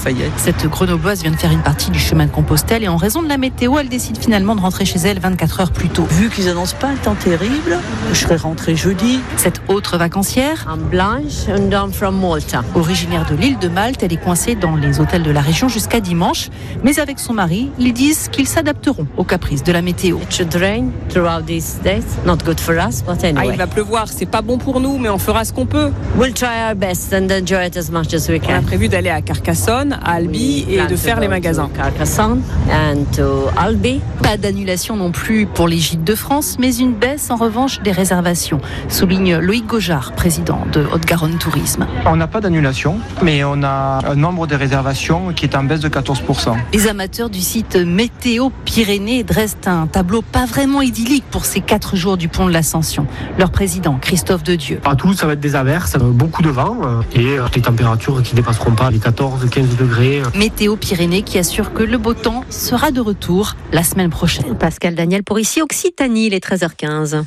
est. Cette Grenobloise vient de faire une partie du chemin de Compostelle et en raison de la météo, elle décide finalement de rentrer chez elle 24 heures plus tôt. Vu qu'ils annoncent pas un temps terrible, je serai rentrée jeudi. Cette autre vacancière, I'm Blanche and I'm from Malta. originaire de l'île de Malte, elle est coincée dans les hôtels de la région jusqu'à dimanche. Mais avec son mari, ils disent qu'ils s'adapteront aux caprices de la météo. It should rain throughout these days. Not good for us, but anyway. Il va pleuvoir, c'est pas bon pour nous, mais on fera ce qu'on peut. We'll try our best and enjoy it as much as we On a can. prévu d'aller à Carcassonne, à Albi et de faire les magasins. Carcassonne and to Albi. Pas d'annulation non plus pour les gîtes de France, mais une baisse en revanche des réservations, souligne Loïc Gaujard, président de Haute-Garonne Tourisme. On n'a pas d'annulation, mais on a un nombre de réservations qui est en baisse de 14%. Les amateurs du site Météo Pyrénées dressent un tableau pas vraiment idyllique pour ces 4 jours du pont de l'Ascension. Leur président, Christophe Dedieu. À Toulouse, ça va être des averses, beaucoup de vent et des températures qui ne dépasseront pas les 14-15 degrés. Météo Pyrénées qui assure que le beau temps sera de retour la semaine prochaine. Pascal Daniel pour ici Occitanie, les 13h15.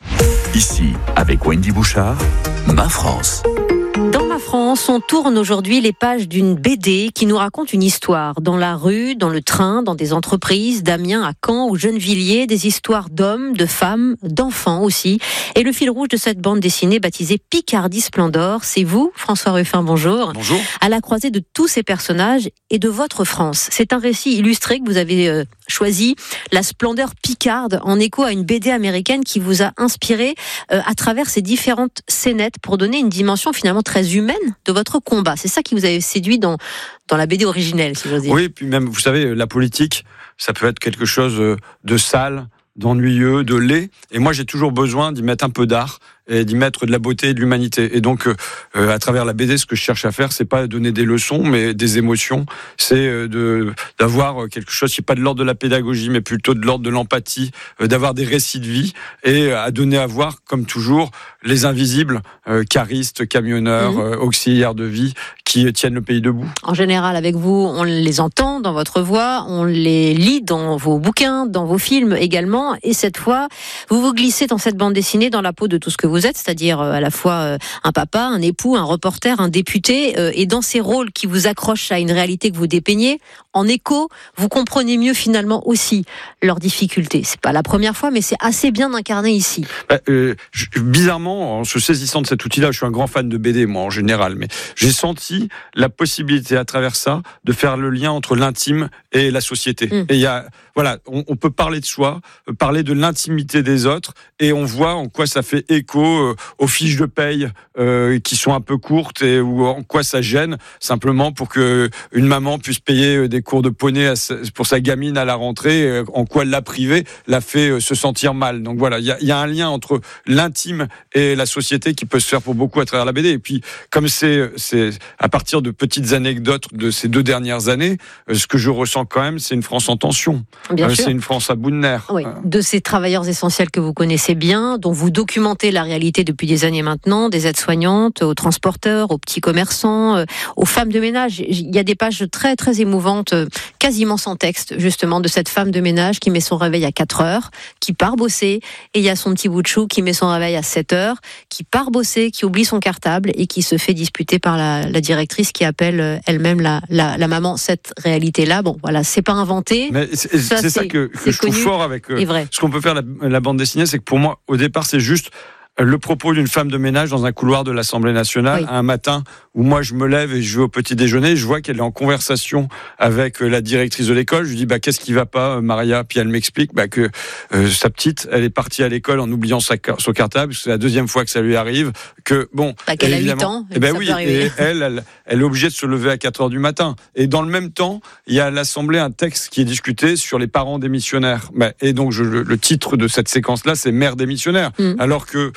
Ici, avec Wendy Bouchard, Ma France. Dans Ma France, on tourne aujourd'hui les pages d'une BD qui nous raconte une histoire. Dans la rue, dans le train, dans des entreprises, d'Amiens à Caen ou Gennevilliers, des histoires d'hommes, de femmes, d'enfants aussi. Et le fil rouge de cette bande dessinée baptisée Picardie Splendor, c'est vous, François Ruffin, bonjour. Bonjour. À la croisée de tous ces personnages et de votre France. C'est un récit illustré que vous avez choisi, La splendeur picarde, en écho à une BD américaine qui vous a inspiré à travers ces différentes scénettes pour donner une dimension finalement très humaine de votre combat. C'est ça qui vous avait séduit dans la BD originelle, si j'ose dire. Oui, puis même, vous savez, la politique, ça peut être quelque chose de sale, d'ennuyeux, de laid. Et moi, j'ai toujours besoin d'y mettre un peu d'art et d'y mettre de la beauté et de l'humanité. Et donc, à travers la BD, ce que je cherche à faire, c'est pas donner des leçons, mais des émotions. C'est d'avoir quelque chose qui n'est pas de l'ordre de la pédagogie, mais plutôt de l'ordre de l'empathie, d'avoir des récits de vie et à donner à voir, comme toujours, les invisibles, caristes, camionneurs, auxiliaires de vie, qui tiennent le pays debout. En général, avec vous, on les entend dans votre voix, on les lit dans vos bouquins, dans vos films également. Et cette fois, vous vous glissez dans cette bande dessinée dans la peau de tout ce que vous êtes, c'est-à-dire à la fois un papa, un époux, un reporter, un député. Et dans ces rôles qui vous accrochent à une réalité que vous dépeignez, en écho, vous comprenez mieux finalement aussi leurs difficultés. C'est pas la première fois, mais c'est assez bien incarné ici. Bizarrement, en se saisissant de cet outil-là, je suis un grand fan de BD, moi, en général, mais j'ai senti la possibilité, à travers ça, de faire le lien entre l'intime et la société. Et il y a, voilà, on peut parler de soi, parler de l'intimité des autres, et on voit en quoi ça fait écho aux fiches de paye qui sont un peu courtes, et ou en quoi ça gêne, simplement pour que une maman puisse payer des cours de poney pour sa gamine à la rentrée, en quoi l'a privé, l'a fait se sentir mal. Donc voilà, il y a un lien entre l'intime et la société qui peut se faire pour beaucoup à travers la BD. Et puis, comme c'est à partir de petites anecdotes de ces 2 dernières années, ce que je ressens quand même, c'est une France en tension. C'est une France à bout de nerfs. Oui, de ces travailleurs essentiels que vous connaissez bien, dont vous documentez la réalité depuis des années maintenant, des aides-soignantes, aux transporteurs, aux petits commerçants, aux femmes de ménage. Il y a des pages très très émouvantes, quasiment sans texte, justement, de cette femme de ménage qui met son réveil à 4 heures, qui part bosser, et il y a son petit bout de chou qui met son réveil à 7 heures, qui part bosser, qui oublie son cartable et qui se fait disputer par la directrice qui appelle elle-même la maman. Cette réalité-là, bon, voilà, c'est pas inventé. Mais c'est ça que je trouve fort avec ce qu'on peut faire la bande dessinée, c'est que pour moi, au départ, c'est juste le propos d'une femme de ménage dans un couloir de l'Assemblée nationale, un matin où moi je me lève et je vais au petit déjeuner, je vois qu'elle est en conversation avec la directrice de l'école. Je lui dis qu'est-ce qui va pas, Maria? Puis elle m'explique que sa petite, elle est partie à l'école en oubliant son cartable. C'est la 2e fois que ça lui arrive. Qu'elle a 8 ans. Et elle est obligée de se lever à 4 heures du matin. Et dans le même temps, il y a à l'Assemblée un texte qui est discuté sur les parents démissionnaires. Et donc le titre de cette séquence-là, c'est Mère démissionnaire. Alors que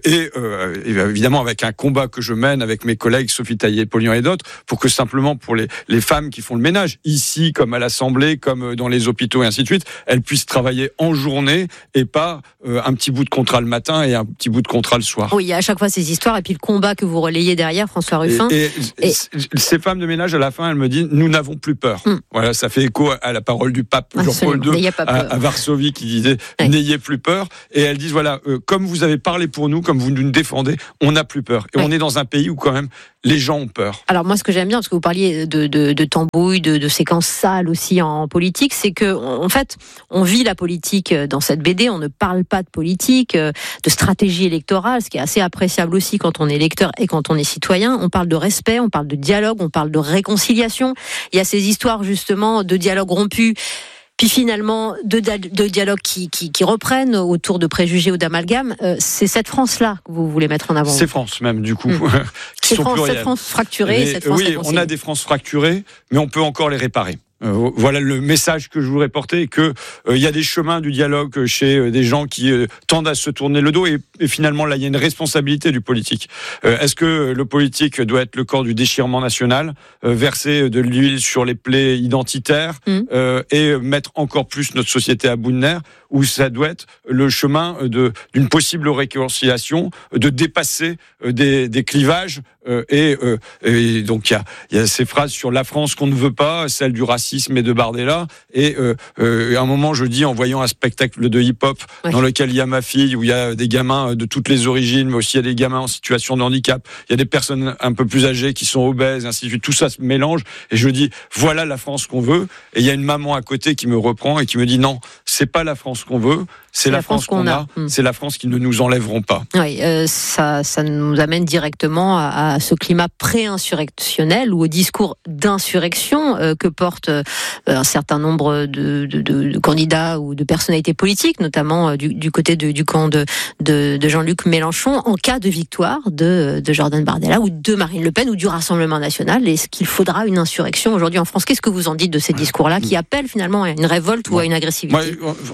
évidemment avec un combat que je mène avec mes collègues Sophie Taillé-Polian et d'autres, pour que simplement pour les femmes qui font le ménage, ici comme à l'Assemblée, comme dans les hôpitaux et ainsi de suite, elles puissent travailler en journée et pas un petit bout de contrat le matin et un petit bout de contrat le soir. Oui, il y a à chaque fois ces histoires et puis le combat que vous relayez derrière, François Ruffin. Et ces femmes de ménage, à la fin, elles me disent « Nous n'avons plus peur ». Voilà, ça fait écho à la parole du pape Jean-Paul II à Varsovie qui disait « N'ayez plus peur ». Et elles disent « Voilà, comme vous avez parlé pour pour nous, comme vous nous défendez, on n'a plus peur. Et on est dans un pays où quand même les gens ont peur. Alors moi, ce que j'aime bien, parce que vous parliez de tambouille, de séquences sales aussi en politique, c'est que en fait, on vit la politique dans cette BD. On ne parle pas de politique, de stratégie électorale, ce qui est assez appréciable aussi quand on est lecteur et quand on est citoyen. On parle de respect, on parle de dialogue, on parle de réconciliation. Il y a ces histoires justement de dialogue rompu. Puis finalement, de dialogues qui reprennent autour de préjugés ou d'amalgames. C'est cette France-là que vous voulez mettre en avant. C'est France même, du coup, qui sont plurielles. Cette France fracturée, cette France réconciliée. On a des France fracturées, mais on peut encore les réparer. Voilà le message que je voudrais porter, que il y a des chemins du dialogue chez des gens qui tendent à se tourner le dos et finalement là il y a une responsabilité du politique. Est-ce que le politique doit être le corps du déchirement national, verser de l'huile sur les plaies identitaires et mettre encore plus notre société à bout de nerfs, ou ça doit être le chemin d'une possible réconciliation, de dépasser des clivages et donc il y a ces phrases sur la France qu'on ne veut pas, celle du racisme et de Bardella, et à un moment je dis, en voyant un spectacle de hip-hop dans lequel il y a ma fille, où il y a des gamins de toutes les origines, mais aussi il y a des gamins en situation de handicap, il y a des personnes un peu plus âgées qui sont obèses, ainsi de suite, tout ça se mélange, et je dis voilà la France qu'on veut, et il y a une maman à côté qui me reprend et qui me dit non, c'est pas la France qu'on veut, c'est la France qu'on a. C'est la France qu'ils ne nous enlèveront pas. Oui, ça nous amène directement à ce climat pré-insurrectionnel ou au discours d'insurrection que porte un certain nombre de candidats ou de personnalités politiques, notamment du côté du camp de Jean-Luc Mélenchon, en cas de victoire de Jordan Bardella ou de Marine Le Pen ou du Rassemblement national. Est-ce qu'il faudra une insurrection aujourd'hui en France ? Qu'est-ce que vous en dites de ces discours-là qui appellent finalement à une révolte ou à une agressivité ?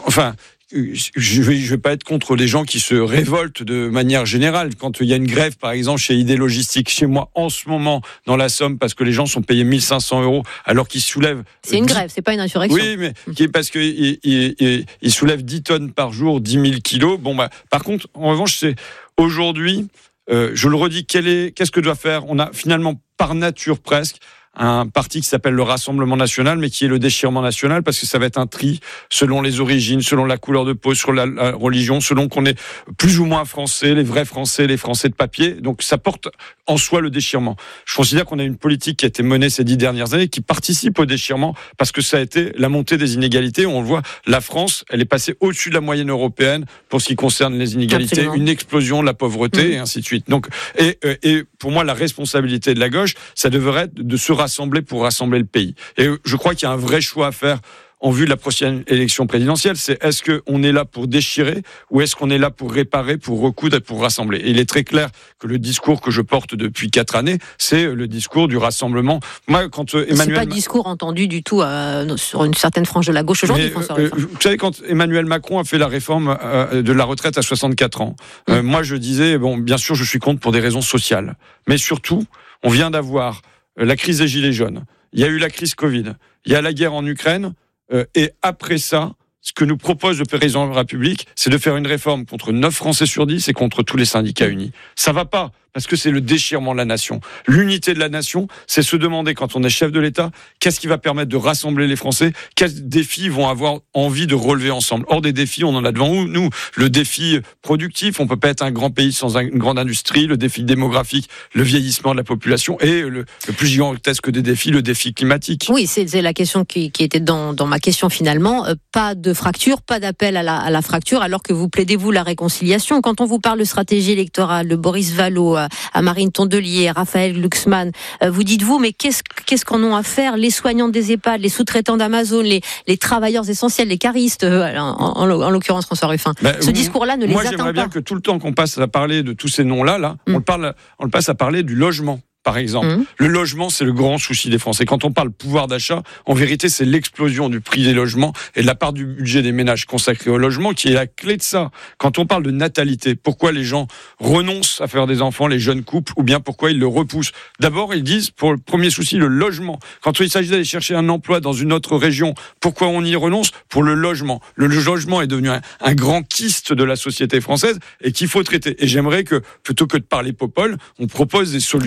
Je vais pas être contre les gens qui se révoltent de manière générale. Quand il y a une grève, par exemple, chez ID Logistique, chez moi, en ce moment, dans la Somme, parce que les gens sont payés 1 500 €, alors qu'ils soulèvent... C'est une grève, c'est pas une insurrection. Oui, mais parce qu'ils soulèvent 10 tonnes par jour, 10 000 kilos. Par contre, en revanche, c'est aujourd'hui, je le redis, qu'est-ce que doit faire ? On a finalement, par nature presque, un parti qui s'appelle le Rassemblement national, mais qui est le déchirement national, parce que ça va être un tri selon les origines, selon la couleur de peau, sur la religion, selon qu'on est plus ou moins français, les vrais français, les français de papier. Donc ça porte en soi le déchirement. Je considère qu'on a une politique qui a été menée ces 10 dernières années, qui participe au déchirement, parce que ça a été la montée des inégalités. On le voit, la France, elle est passée au-dessus de la moyenne européenne pour ce qui concerne les inégalités, absolument. Une explosion de la pauvreté, et ainsi de suite. Donc, et pour moi, la responsabilité de la gauche, ça devrait être de se rassembler pour rassembler le pays. Et je crois qu'il y a un vrai choix à faire en vue de la prochaine élection présidentielle, c'est est-ce qu'on est là pour déchirer ou est-ce qu'on est là pour réparer, pour recoudre et pour rassembler ? Et il est très clair que le discours que je porte depuis 4 années, c'est le discours du rassemblement. Moi, quand Emmanuel... C'est pas un discours entendu du tout sur une certaine frange de la gauche aujourd'hui, François Ruffin. Vous savez, quand Emmanuel Macron a fait la réforme de la retraite à 64 ans, moi je disais, bien sûr je suis contre pour des raisons sociales, mais surtout, on vient d'avoir la crise des Gilets jaunes, il y a eu la crise Covid, il y a la guerre en Ukraine, et après ça, ce que nous propose le président de la République, c'est de faire une réforme contre 9 Français sur 10 et contre tous les syndicats unis. Ça va pas, parce que c'est le déchirement de la nation. L'unité de la nation, c'est se demander, quand on est chef de l'État, qu'est-ce qui va permettre de rassembler les Français, quels défis vont avoir envie de relever ensemble. Or, des défis, on en a devant nous. Le défi productif, on peut pas être un grand pays sans une grande industrie, le défi démographique, le vieillissement de la population, et le plus gigantesque des défis, le défi climatique. Oui, c'est la question qui était dans ma question finalement. Pas de fracture, pas d'appel à la fracture, alors que vous plaidez, vous, la réconciliation. Quand on vous parle de stratégie électorale, de Boris Vallaud, à Marine Tondelier, Raphaël Glucksmann, vous dites-vous, mais qu'est-ce qu'en ont à faire les soignants des EHPAD, les sous-traitants d'Amazon, les travailleurs essentiels, les caristes, en l'occurrence François Ruffin. Ce discours-là ne les atteint pas. Moi, j'aimerais bien que tout le temps qu'on passe à parler de tous ces noms-là, on le passe à parler du logement. Par exemple, le logement, c'est le grand souci des Français. Quand on parle pouvoir d'achat, en vérité, c'est l'explosion du prix des logements et de la part du budget des ménages consacré au logement qui est la clé de ça. Quand on parle de natalité, pourquoi les gens renoncent à faire des enfants, les jeunes couples, ou bien pourquoi ils le repoussent ? D'abord, ils disent, pour le premier souci, le logement. Quand il s'agit d'aller chercher un emploi dans une autre région, pourquoi on y renonce ? Pour le logement. Le logement est devenu un grand kyste de la société française et qu'il faut traiter. Et j'aimerais que, plutôt que de parler popole, on propose des solutions et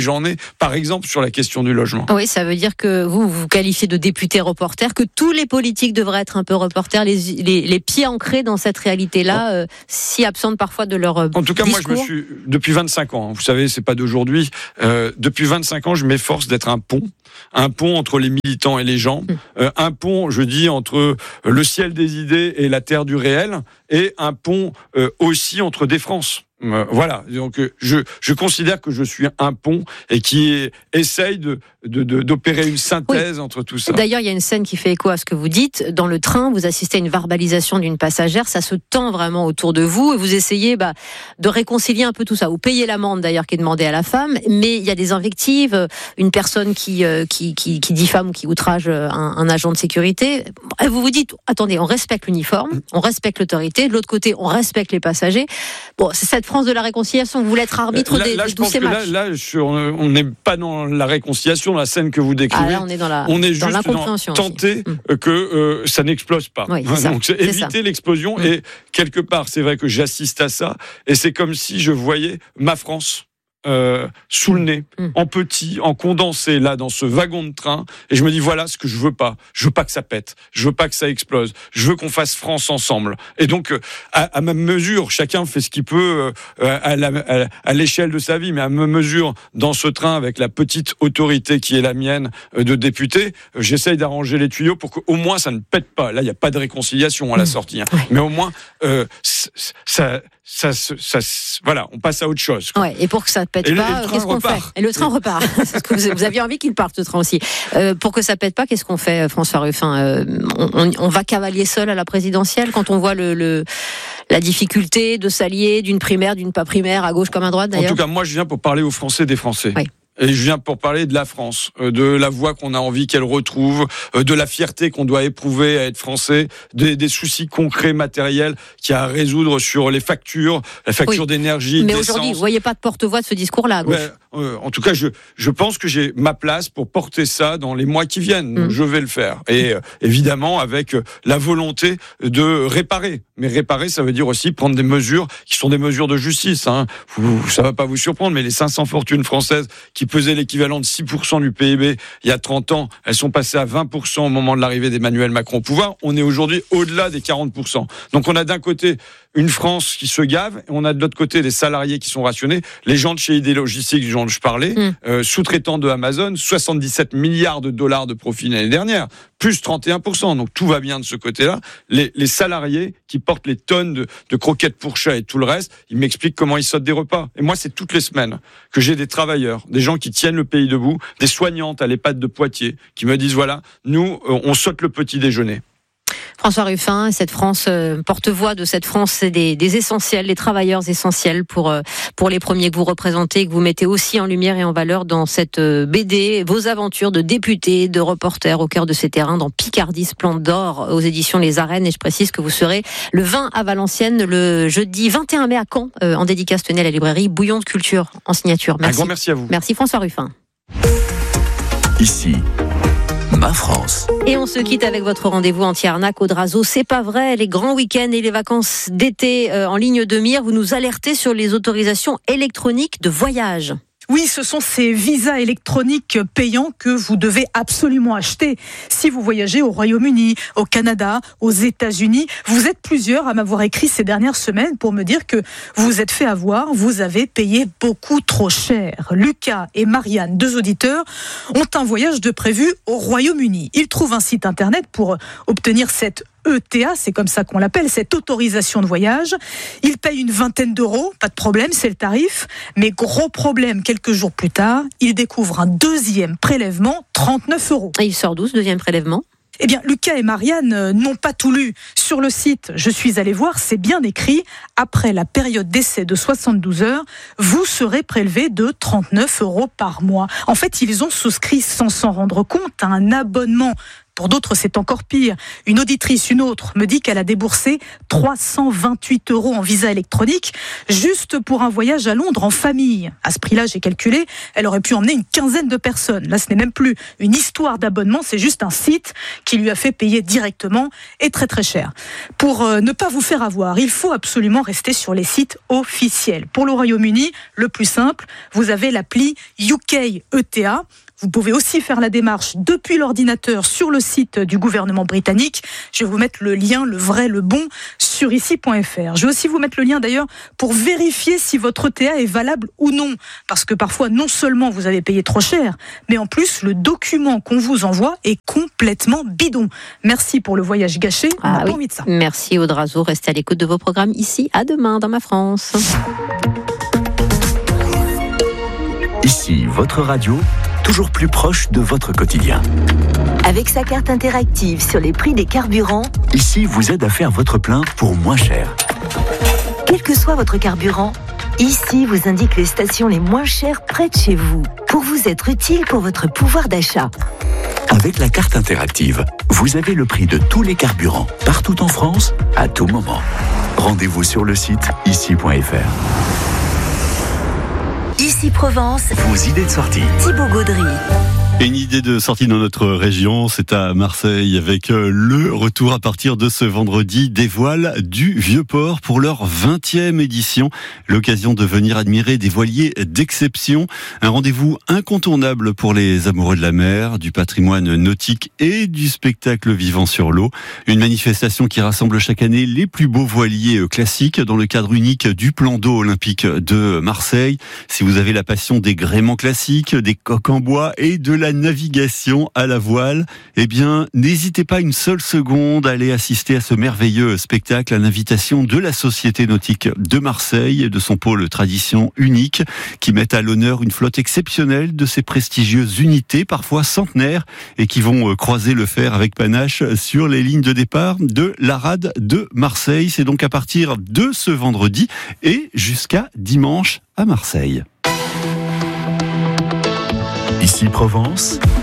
j'en ai, par exemple, sur la question du logement. Oui, ça veut dire que vous qualifiez de député reporter, que tous les politiques devraient être un peu reporters, les pieds ancrés dans cette réalité-là, si absente parfois de leur En tout cas, discours. moi, depuis 25 ans, vous savez, c'est pas d'aujourd'hui, depuis 25 ans, je m'efforce d'être un pont entre les militants et les gens, un pont, je dis, entre le ciel des idées et la terre du réel, et un pont aussi entre des France. Voilà, donc je considère que je suis un pont et qui essaye d'opérer une synthèse entre tout ça. D'ailleurs, il y a une scène qui fait écho à ce que vous dites. Dans le train, vous assistez à une verbalisation d'une passagère, ça se tend vraiment autour de vous et vous essayez de réconcilier un peu tout ça. Vous payez l'amende d'ailleurs qui est demandée à la femme, mais il y a des invectives, une personne qui diffame ou qui outrage un agent de sécurité. Vous vous dites, attendez, on respecte l'uniforme, on respecte l'autorité, de l'autre côté, on respecte les passagers. Bon, c'est cette France de la réconciliation, vous voulez être arbitre de tous ces matchs. On n'est pas dans la réconciliation, la scène que vous décrivez. Là, on est dans on est juste l'incompréhension tenter que ça n'explose pas. Oui, donc c'est éviter l'explosion. Et quelque part, c'est vrai que j'assiste à ça. Et c'est comme si je voyais ma France sous le nez, en petit, en condensé, là, dans ce wagon de train. Et je me dis, voilà ce que je veux pas. Je veux pas que ça pète. Je veux pas que ça explose. Je veux qu'on fasse France ensemble. Et donc, à ma mesure, chacun fait ce qu'il peut à l'échelle de sa vie, mais à ma mesure, dans ce train, avec la petite autorité qui est la mienne de député, j'essaye d'arranger les tuyaux pour qu'au moins ça ne pète pas. Là, il n'y a pas de réconciliation à la sortie. Mais au moins, voilà, on passe à autre chose. Ouais, et pour que ça ne pète pas, qu'est-ce qu'on fait ? Et le train repart. Parce que vous aviez envie qu'il parte, ce train aussi. Pour que ça ne pète pas, qu'est-ce qu'on fait, François Ruffin ? On va cavalier seul à la présidentielle quand on voit la difficulté de s'allier d'une primaire, d'une pas primaire, à gauche comme à droite d'ailleurs ? En tout cas, moi je viens pour parler aux Français des Français. Oui. Et je viens pour parler de la France, de la voix qu'on a envie qu'elle retrouve, de la fierté qu'on doit éprouver à être français, des soucis concrets, matériels qu'il y a à résoudre sur les factures, la facture d'énergie, mais d'essence. Aujourd'hui, vous voyez pas de porte-voix de ce discours-là à gauche. En tout cas, je pense que j'ai ma place pour porter ça dans les mois qui viennent. Donc je vais le faire. Et évidemment, avec la volonté de réparer. Mais réparer, ça veut dire aussi prendre des mesures qui sont des mesures de justice. Ça va pas vous surprendre, mais les 500 fortunes françaises qui pesaient l'équivalent de 6% du PIB il y a 30 ans, elles sont passées à 20% au moment de l'arrivée d'Emmanuel Macron au pouvoir. On est aujourd'hui au-delà des 40%. Donc on a d'un côté une France qui se gave, et on a de l'autre côté des salariés qui sont rationnés, les gens de chez ID Logistique dont je parlais, sous-traitants de Amazon, 77 milliards de dollars de profit l'année dernière, plus 31%. Donc tout va bien de ce côté-là. Les salariés qui portent les tonnes de croquettes pour chat et tout le reste, ils m'expliquent comment ils sautent des repas. Et moi, c'est toutes les semaines que j'ai des travailleurs, des gens qui tiennent le pays debout, des soignantes à l'EHPAD de Poitiers, qui me disent, voilà, nous, on saute le petit déjeuner. François Ruffin, cette France, porte-voix de cette France, c'est des essentiels, les travailleurs essentiels pour les premiers que vous représentez, que vous mettez aussi en lumière et en valeur dans cette BD, vos aventures de députés, de reporters au cœur de ces terrains dans Picardie, Splendide d'Or, aux éditions Les Arènes. Et je précise que vous serez le 20 à Valenciennes, le jeudi 21 mai à Caen, en dédicace, tenez à la librairie Bouillon de Culture, en signature. Merci. Un grand merci à vous. Merci François Ruffin. Ici, Ma France. Et on se quitte avec votre rendez-vous anti-arnaque au Drazo. C'est pas vrai, les grands week-ends et les vacances d'été en ligne de mire, vous nous alertez sur les autorisations électroniques de voyage. Oui, ce sont ces visas électroniques payants que vous devez absolument acheter. Si vous voyagez au Royaume-Uni, au Canada, aux États-Unis, vous êtes plusieurs à m'avoir écrit ces dernières semaines pour me dire que vous êtes fait avoir, vous avez payé beaucoup trop cher. Lucas et Marianne, 2 auditeurs, ont un voyage de prévu au Royaume-Uni. Ils trouvent un site internet pour obtenir cette ETA, c'est comme ça qu'on l'appelle, cette autorisation de voyage. Ils payent une vingtaine d'euros, pas de problème, c'est le tarif. Mais gros problème, quelques jours plus tard, ils découvrent un deuxième prélèvement, 39 euros. Et il sort d'où ce deuxième prélèvement ? Eh bien, Lucas et Marianne n'ont pas tout lu. Sur le site, je suis allée voir, c'est bien écrit. Après la période d'essai de 72 heures, vous serez prélevé de 39 euros par mois. En fait, ils ont souscrit, sans s'en rendre compte, à un abonnement Pour d'autres, c'est encore pire. Une auditrice, une autre, me dit qu'elle a déboursé 328 € en visa électronique juste pour un voyage à Londres en famille. À ce prix-là, j'ai calculé, elle aurait pu emmener une quinzaine de personnes. Là, ce n'est même plus une histoire d'abonnement, c'est juste un site qui lui a fait payer directement et très très cher. Pour ne pas vous faire avoir, il faut absolument rester sur les sites officiels. Pour le Royaume-Uni, le plus simple, vous avez l'appli UK ETA. Vous pouvez aussi faire la démarche depuis l'ordinateur sur le site du gouvernement britannique. Je vais vous mettre le lien, le vrai, le bon, sur ici.fr. Je vais aussi vous mettre le lien d'ailleurs pour vérifier si votre ETA est valable ou non. Parce que parfois, non seulement vous avez payé trop cher, mais en plus, le document qu'on vous envoie est complètement bidon. Merci pour le voyage gâché. On n'a pas envie de ça. Merci Aude Razeau. Restez à l'écoute de vos programmes ici. À demain dans Ma France. Ici, votre radio, toujours plus proche de votre quotidien. Avec sa carte interactive sur les prix des carburants, Ici vous aide à faire votre plein pour moins cher. quel que soit votre carburant, Ici vous indique les stations les moins chères près de chez vous, pour vous être utile pour votre pouvoir d'achat. Avec la carte interactive, vous avez le prix de tous les carburants, partout en France, à tout moment. Rendez-vous sur le site ici.fr. Ici Provence, Vos idées de sortie. Thibaut Gaudry. Une idée de sortie dans notre région, c'est à Marseille avec le retour à partir de ce vendredi des voiles du Vieux-Port pour leur 20e édition. L'occasion de venir admirer des voiliers d'exception. Un rendez-vous incontournable pour les amoureux de la mer, du patrimoine nautique et du spectacle vivant sur l'eau. Une manifestation qui rassemble chaque année les plus beaux voiliers classiques dans le cadre unique du plan d'eau olympique de Marseille. Si vous avez la passion des gréements classiques, des coques en bois et de la navigation à la voile, eh bien, n'hésitez pas une seule seconde à aller assister à ce merveilleux spectacle à l'invitation de la Société nautique de Marseille et de son pôle tradition unique qui met à l'honneur une flotte exceptionnelle de ces prestigieuses unités, parfois centenaires, et qui vont croiser le fer avec panache sur les lignes de départ de la rade de Marseille. C'est donc à partir de ce vendredi et jusqu'à dimanche à Marseille. Ici Provence,